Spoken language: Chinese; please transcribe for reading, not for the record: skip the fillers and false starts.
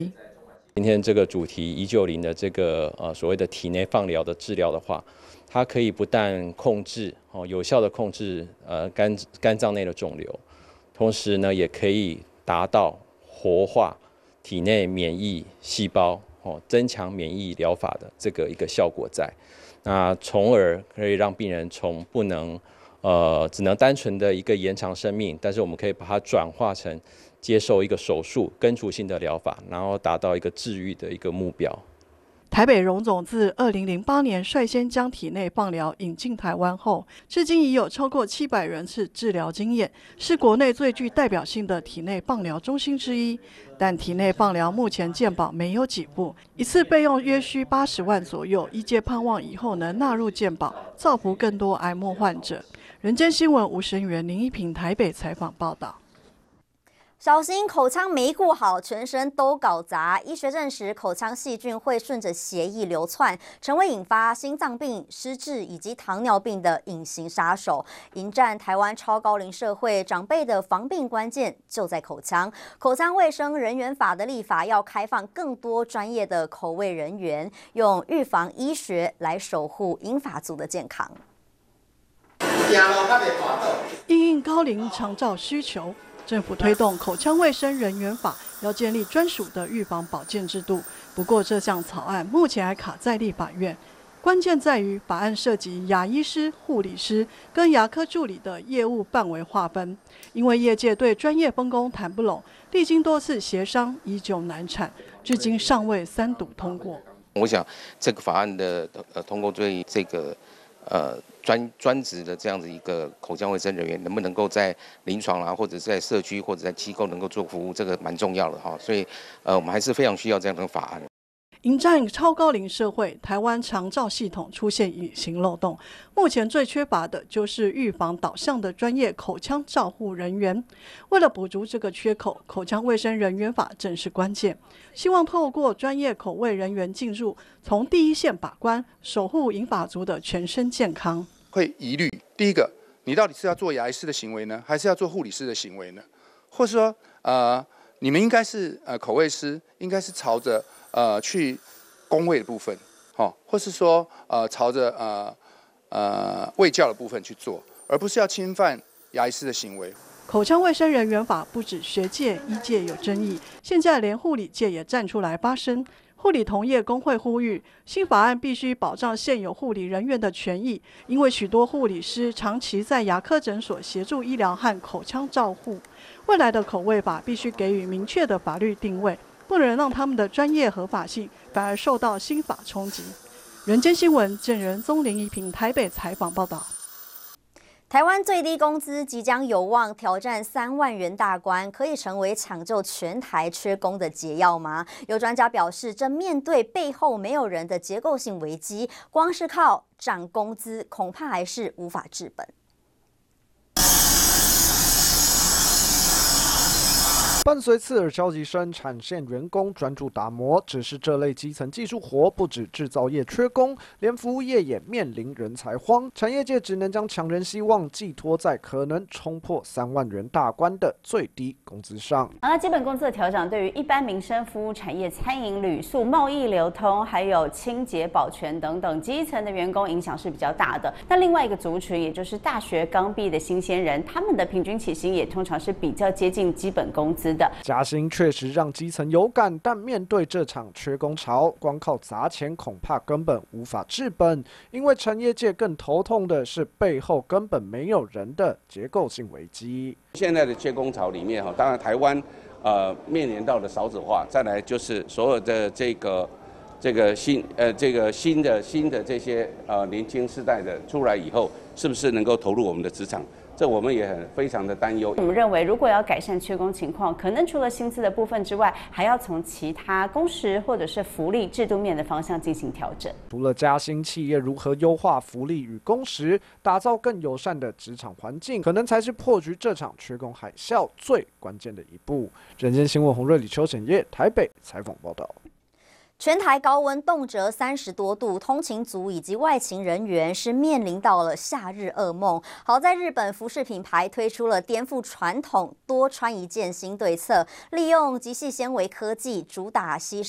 今天这个主题190的这个所谓的体内放疗的治疗的话，它可以不但控制有效的控制肝脏内的肿瘤，同时呢也可以达到活化体内免疫细胞增强免疫疗法的这个一个效果在，那从而可以让病人从不能只能单纯的一个延长生命，但是我们可以把它转化成接受一个手术根除性的疗法，然后达到一个治愈的一个目标。 台北荣总自2008年率先将体内放疗引进台湾后，至今已有超过700人次治疗经验，是国内最具代表性的体内放疗中心之一。但体内放疗目前健保没有给付，一次费用约需80万左右，医界盼望以后能纳入健保，造福更多癌末患者。人间新闻吴声源、林一平台北采访报道。 小心口腔没顾好，全身都搞砸。医学证实，口腔细菌会顺着血液流窜，成为引发心脏病、失智以及糖尿病的隐形杀手。迎战台湾超高龄社会，长辈的防病关键就在口腔。口腔卫生人员法的立法要开放更多专业的口卫人员，用预防医学来守护银发族的健康。 因应高龄长照需求，政府推动口腔卫生人员法，要建立专属的预防保健制度。不过，这项草案目前还卡在立法院，关键在于法案涉及牙医师、护理师跟牙科助理的业务范围划分，因为业界对专业分工谈不拢，历经多次协商，依旧难产，至今尚未3读通过。 我想这个法案的通过对这个专职的这样子一个口腔卫生人员能不能够在临床或者在社区或者在机构能够做服务，这个蛮重要的哈。所以我们还是非常需要这样的法案。 迎战超高龄社会，台湾长照系统出现隐形漏洞，目前最缺乏的就是预防导向的专业口腔照护人员。为了补足这个缺口，口腔卫生人员法正是关键，希望透过专业口卫人员进入，从第一线把关，守护银发族的全身健康。 会疑虑，第一个，你到底是要做牙医师的行为呢，还是要做护理师的行为呢？或是说，你们应该是口卫师，应该是朝着去公卫的部分，或是说朝着卫教的部分去做，而不是要侵犯牙医师的行为。 口腔卫生人员法不止学界、医界有争议，现在连护理界也站出来发声。护理同业工会呼吁，新法案必须保障现有护理人员的权益，因为许多护理师长期在牙科诊所协助医疗和口腔照护。未来的口卫法必须给予明确的法律定位，不能让他们的专业合法性反而受到新法冲击。人间新闻郑仁宗、林一平台北采访报道。 台湾最低工资即将有望挑战3万元大关，可以成为抢救全台缺工的解药吗？有专家表示，正面对背后没有人的结构性危机，光是靠涨工资，恐怕还是无法治本。 伴随刺耳消息声，产线员工专注打磨。只是这类基层技术活，不止制造业缺工，连服务业也面临人才荒。产业界只能将抢人希望寄托在可能冲破3万元大关的最低工资上。 那基本工资的调整，对于一般民生服务产业、餐饮、旅宿、贸易、流通，还有清洁、保全等等基层的员工影响是比较大的。那另外一个族群，也就是大学刚毕业的新鲜人，他们的平均起薪也通常是比较接近基本工资。 加薪确实让基层有感，但面对这场缺工潮，光靠砸钱恐怕根本无法治本。因为产业界更头痛的是背后根本没有人的结构性危机。 现在的缺工潮里面当然台湾面临到的少子化，再来就是所有的这个新的这些年轻世代的出来以后，是不是能够投入我们的职场？这我们也非常的担忧。 我们认为，如果要改善缺工情况，可能除了薪资的部分之外，还要从其他工时或者是福利制度面的方向进行调整。 除了加薪，企业如何优化福利与工时，打造更友善的职场环境，可能才是破局这场缺工海啸最关键的一步。人间新闻洪瑞、李秋显业台北采访报道。 全台高温动辄30多度，通勤族以及外勤人员是面临到了夏日噩梦。好在日本服饰品牌推出了颠覆传统多穿一件新对策，利用极细纤维科技，主打吸